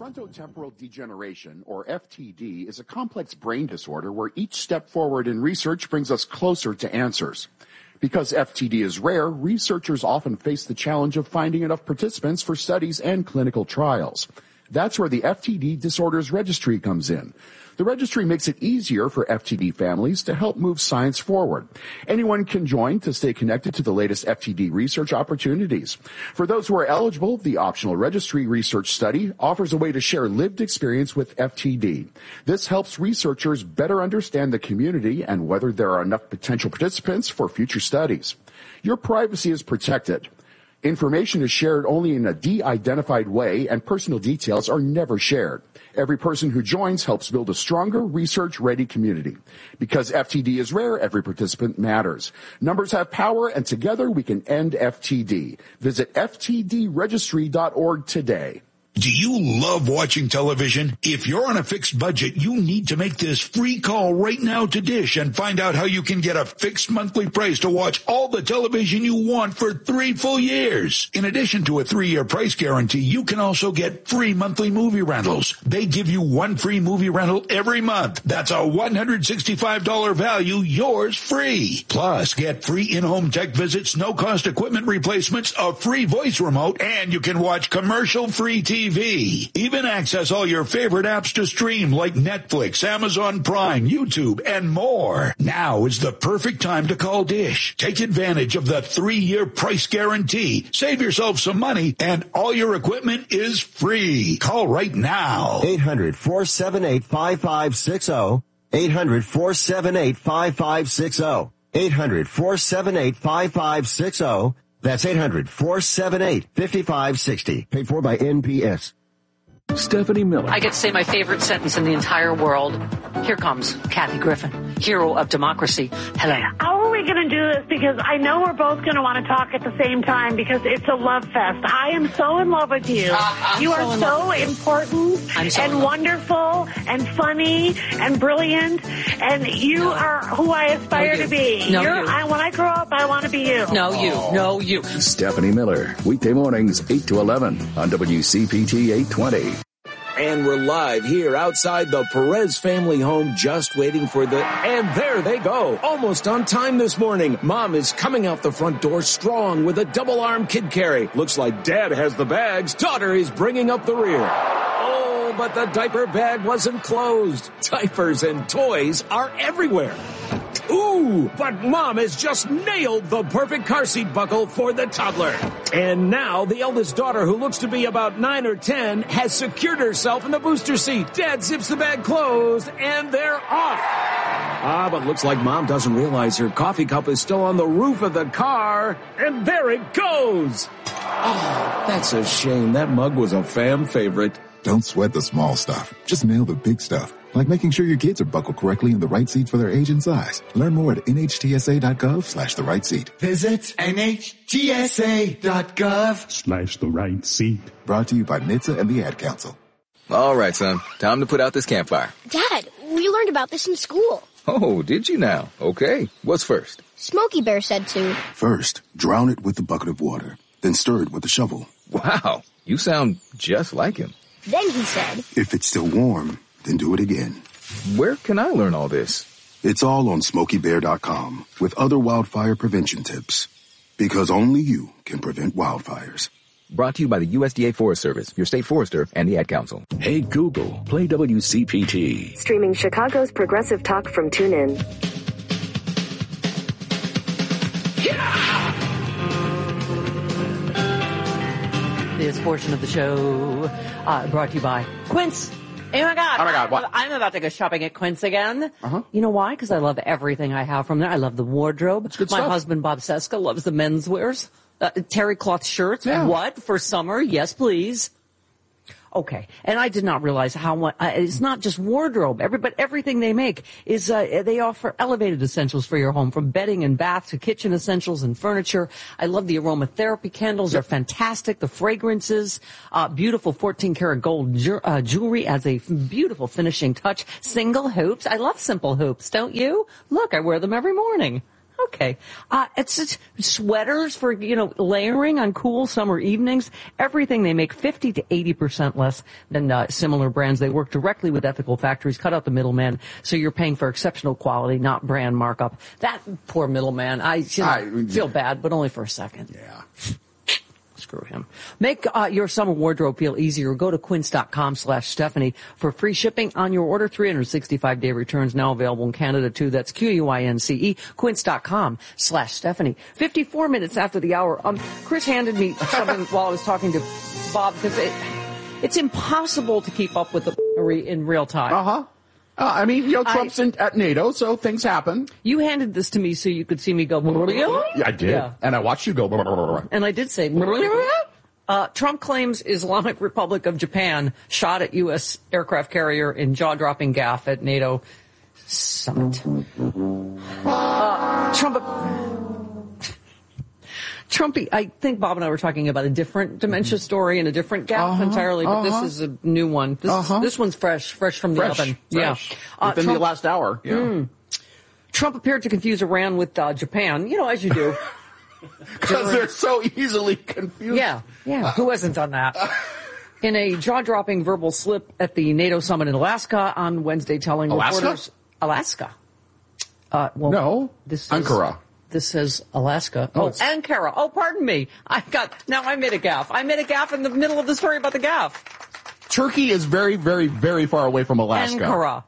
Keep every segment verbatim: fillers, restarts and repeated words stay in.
Frontotemporal degeneration, or F T D, is a complex brain disorder where each step forward in research brings us closer to answers. Because F T D is rare, researchers often face the challenge of finding enough participants for studies and clinical trials. That's where the F T D Disorders Registry comes in. The registry makes it easier for F T D families to help move science forward. Anyone can join to stay connected to the latest F T D research opportunities. For those who are eligible, the optional registry research study offers a way to share lived experience with F T D. This helps researchers better understand the community and whether there are enough potential participants for future studies. Your privacy is protected. Information is shared only in a de-identified way, and personal details are never shared. Every person who joins helps build a stronger, research-ready community. Because F T D is rare, every participant matters. Numbers have power, and together we can end F T D. Visit F T D registry dot org today. Do you love watching television? If you're on a fixed budget, you need to make this free call right now to Dish and find out how you can get a fixed monthly price to watch all the television you want for three full years. In addition to a three-year price guarantee, you can also get free monthly movie rentals. They give you one free movie rental every month. That's a one hundred sixty-five dollars value, yours free. Plus, get free in-home tech visits, no-cost equipment replacements, a free voice remote, and you can watch commercial-free T V. T V. Even access all your favorite apps to stream like Netflix, Amazon Prime, YouTube, and more. Now is the perfect time to call Dish. Take advantage of the three-year price guarantee. Save yourself some money, and all your equipment is free. Call right now. eight hundred, four seven eight, five five six zero. eight hundred, four seven eight, five five six zero. eight hundred, four seven eight, five five six zero. That's eight hundred, four seven eight, five five six zero. Paid for by N P S. Stephanie Miller. I get to say my favorite sentence in the entire world. Here comes Kathy Griffin, hero of democracy. Hello. How are we going to do this? Because I know we're both going to want to talk at the same time because it's a love fest. I am so in love with you. Uh, you are so, so important so and wonderful and funny and brilliant. And you no. are who I aspire no, to be. No, You're, you. I, when I grow up, I want to be you. No, you. Oh. No, you. Stephanie Miller, weekday mornings, eight to eleven on W C P T eight twenty. And we're live here outside the Perez family home, just waiting for the... And there they go, almost on time this morning. Mom is coming out the front door strong with a double-arm kid carry. Looks like Dad has the bags. Daughter is bringing up the rear. Oh, but the diaper bag wasn't closed. Diapers and toys are everywhere. Ooh, but Mom has just nailed the perfect car seat buckle for the toddler. And now the eldest daughter, who looks to be about nine or ten, has secured herself in the booster seat. Dad zips the bag closed, and they're off. Ah, but looks like Mom doesn't realize her coffee cup is still on the roof of the car. And there it goes. Oh, that's a shame. That mug was a fan favorite. Don't sweat the small stuff. Just nail the big stuff. Like making sure your kids are buckled correctly in the right seat for their age and size. Learn more at N H T S A dot gov slash the right seat. Visit N H T S A dot gov slash the right seat. Brought to you by N H T S A and the Ad Council. All right, son. Time to put out this campfire. Dad, we learned about this in school. Oh, did you now? Okay. What's first? Smokey Bear said to. First, drown it with a bucket of water. Then stir it with a shovel. Wow. You sound just like him. Then he said. If it's still warm, then do it again. Where can I learn all this? It's all on smokey bear dot com with other wildfire prevention tips. Because only you can prevent wildfires. Brought to you by the U S D A Forest Service, your state forester, and the Ad Council. Hey Google, play W C P T. Streaming Chicago's progressive talk from TuneIn. Yeah! This portion of the show uh, brought to you by Quince. Oh my God. Oh my God, what? I'm about to go shopping at Quince again. Uh-huh. You know why? Because I love everything I have from there. I love the wardrobe. It's good My stuff. husband, Bob Seska, loves the menswears. Uh, terry cloth shirts. Yeah. What? For summer? Yes, please. Okay. And I did not realize how much, uh, it's not just wardrobe. Every, but everything they make is, uh, they offer elevated essentials for your home, from bedding and bath to kitchen essentials and furniture. I love the aromatherapy candles. They're fantastic. The fragrances, uh, beautiful fourteen karat gold ju- uh, jewelry as a beautiful finishing touch. Single hoops. I love simple hoops, don't you? Look, I wear them every morning. Okay. Uh, it's, it's sweaters for, you know, layering on cool summer evenings. Everything they make fifty to eighty percent less than uh, similar brands. They work directly with ethical factories, cut out the middleman, so you're paying for exceptional quality, not brand markup. That poor middleman, I, you know, I feel bad, but only for a second. Yeah. Screw him. Make uh, your summer wardrobe feel easier. Go to quince.com slash Stephanie for free shipping on your order. three hundred sixty-five day returns now available in Canada too. That's Q U I N C E. Quince.com slash Stephanie. fifty-four minutes after the hour. Um, Chris handed me something while I was talking to Bob because it, it's impossible to keep up with the in real time. Uh-huh. Uh, I mean, you know, Trump's I, in, at NATO, so things happen. You handed this to me so you could see me go. Yeah, I did. Yeah. And I watched you go. And I did say. Uh, Trump claims Islamic Republic of Japan shot at U S aircraft carrier in jaw-dropping gaffe at NATO summit. Uh, Trump. Trumpy, I think Bob and I were talking about a different dementia story and a different gaffe uh-huh, entirely, but uh-huh. this is a new one. This, uh-huh. this one's fresh, fresh from the fresh, oven. Fresh. Yeah. Uh, Within Trump, the last hour. Yeah. Mm. Trump appeared to confuse Iran with uh, Japan, you know, as you do. Because they're so easily confused. Yeah, yeah. Who hasn't done that? In a jaw-dropping verbal slip at the NATO summit in Alaska on Wednesday, telling Alaska? reporters... Alaska? Uh, well, no, this is, Ankara. This says Alaska. Oh, oh Ankara. Oh, pardon me. I got, now I made a gaffe. I made a gaffe in the middle of the story about the gaffe. Turkey is very, very, very far away from Alaska. Ankara.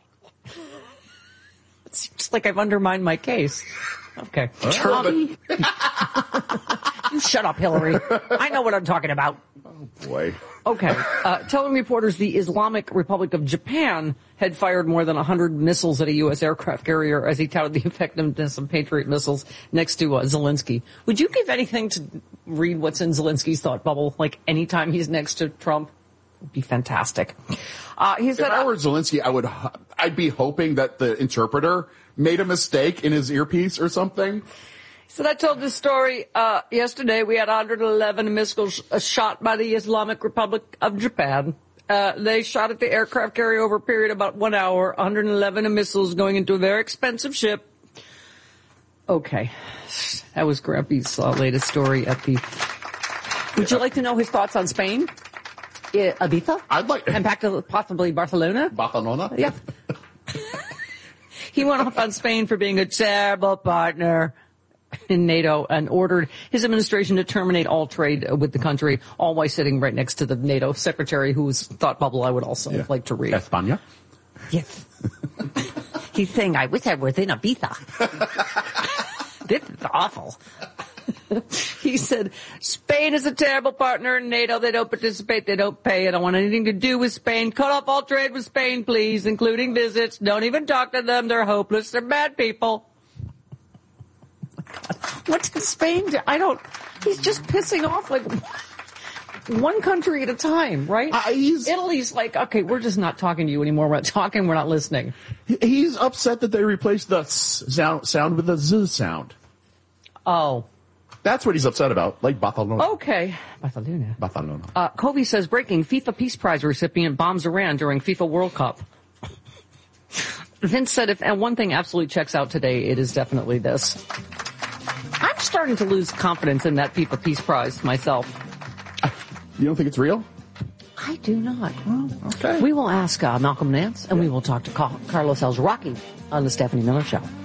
It's just like I've undermined my case. Okay. Um, you shut up, Hillary. I know what I'm talking about. Oh, boy. Okay. Uh, telling reporters the Islamic Republic of Japan had fired more than one hundred missiles at a U S aircraft carrier as he touted the effectiveness of Patriot missiles next to uh, Zelensky. Would you give anything to read what's in Zelensky's thought bubble, like anytime he's next to Trump? It would be fantastic. Uh, he said, if I were Zelensky, I would, I'd be hoping that the interpreter made a mistake in his earpiece or something. So I told this story uh, yesterday. We had one hundred eleven missiles uh, shot by the Islamic Republic of Japan. Uh, they shot at the aircraft carrier over a period of about one hour. one hundred eleven missiles going into a very expensive ship. Okay. That was Grampy's uh, latest story at the... Would you like to know his thoughts on Spain? Uh, Ibiza? I'd like... And back to possibly Barcelona? Barcelona? Yeah. He went off on Spain for being a terrible partner in NATO and ordered his administration to terminate all trade with the country, all while sitting right next to the NATO secretary whose thought bubble I would also yeah. like to read. España? Yes. He's saying, I wish I was in Ibiza. This is awful. He said, Spain is a terrible partner in NATO. They don't participate. They don't pay. I don't want anything to do with Spain. Cut off all trade with Spain, please, including visits. Don't even talk to them. They're hopeless. They're bad people. What did Spain do? I don't... He's just pissing off like one country at a time, right? Uh, he's, Italy's like, okay, we're just not talking to you anymore. We're not talking. We're not listening. He's upset that they replaced the s sound, sound with the z sound. Oh. That's what he's upset about, like Barcelona. Okay. Barcelona. Barcelona. Uh, Covey says, breaking, FIFA Peace Prize recipient bombs Iran during FIFA World Cup. Vince said, if and one thing absolutely checks out today, it is definitely this. I'm starting to lose confidence in that FIFA Peace Prize myself. You don't think it's real? I do not. Oh, okay. We will ask uh, Malcolm Nance, and yeah. we will talk to Car Carlos Alzraki on the Stephanie Miller Show.